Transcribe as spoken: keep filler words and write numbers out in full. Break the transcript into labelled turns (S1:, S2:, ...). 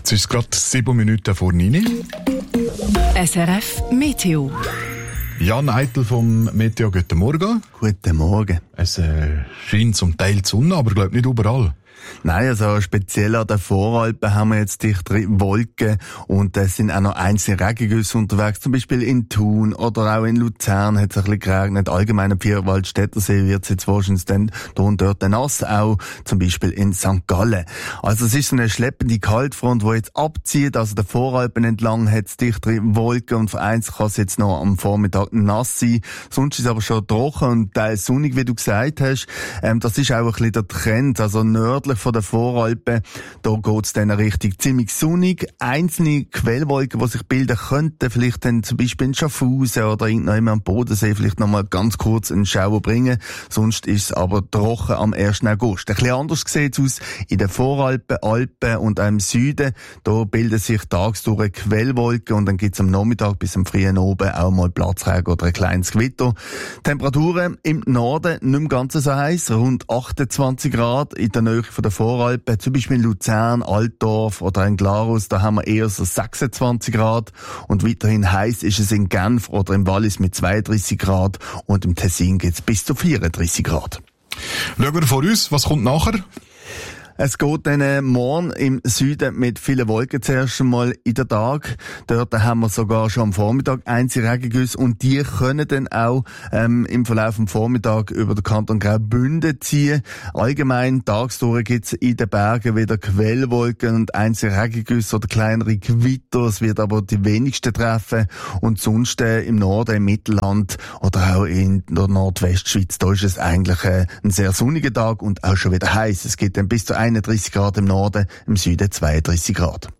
S1: Jetzt ist es gerade sieben Minuten vor neun.
S2: S R F Meteo.
S1: Jan Eitel vom Meteo, guten Morgen.
S3: Guten Morgen.
S1: Es äh, scheint zum Teil die Sonne, aber ich glaube nicht überall.
S3: Nein, also speziell an den Voralpen haben wir jetzt dichtere Wolken und es sind auch noch einzelne Regengüsse unterwegs, zum Beispiel in Thun oder auch in Luzern hat es ein bisschen geregnet. Allgemein am Vierwaldstättersee wird es jetzt wahrscheinlich dann da und dort nass, auch zum Beispiel in Sankt Gallen. Also es ist so eine schleppende Kaltfront, die jetzt abzieht, also der Voralpen entlang hat es dichtere Wolken und vereinzelt kann es jetzt noch am Vormittag nass sein. Sonst ist es aber schon trocken und teils sonnig, wie du gesagt hast. Ähm, das ist auch ein bisschen der Trend, also nördlich von den Voralpen, da geht's dann richtig ziemlich sonnig. Einzelne Quellwolken, die sich bilden könnten, vielleicht dann zum Beispiel in Schaffhausen oder irgendwann am Bodensee vielleicht nochmal ganz kurz einen Schauer bringen. Sonst ist es aber trocken am ersten August. Ein bisschen anders sieht es aus in den Voralpen, Alpen und auch im Süden. Da bilden sich tagsdurch Quellwolken und dann gibt's am Nachmittag bis am frühen Abend auch mal Platzregen oder ein kleines Gewitter. Temperaturen im Norden nicht mehr ganz so heiß, rund achtundzwanzig Grad in der Nähe von der Voralpen, zum Beispiel in Luzern, Altdorf oder in Glarus, da haben wir eher so sechsundzwanzig Grad und weiterhin heiß ist es in Genf oder im Wallis mit zweiunddreißig Grad und im Tessin geht's bis zu vierunddreißig Grad.
S1: Schauen wir vor uns, was kommt nachher?
S3: Es geht dann morgen im Süden mit vielen Wolken zuerst einmal in den Tag. Dort haben wir sogar schon am Vormittag einzelne Regengüsse und die können dann auch ähm, im Verlauf des Vormittags über den Kanton Graubünden ziehen. Allgemein tagsdurch gibt es in den Bergen wieder Quellwolken und einzelne Regengüsse oder kleinere Gewitter. Es wird aber die wenigsten treffen. Und sonst äh, im Norden, im Mittelland oder auch in der Nordwestschweiz, da ist es eigentlich äh, ein sehr sonniger Tag und auch schon wieder heiß. Es geht dann bis zu einunddreißig Grad im Norden, im Süden zweiunddreißig Grad.